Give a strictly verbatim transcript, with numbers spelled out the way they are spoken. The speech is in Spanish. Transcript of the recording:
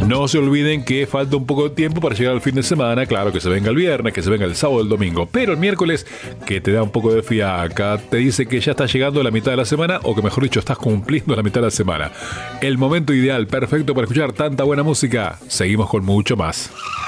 No se olviden que falta un poco de tiempo para llegar al fin de semana. Claro, que se venga el viernes, que se venga el sábado, el domingo. Pero el miércoles, que te da un poco de fiaca, te dice que ya estás llegando a la mitad de la semana, o que mejor dicho, estás cumpliendo la mitad de la semana. El momento ideal, perfecto para escuchar tanta buena música. Seguimos con mucho más.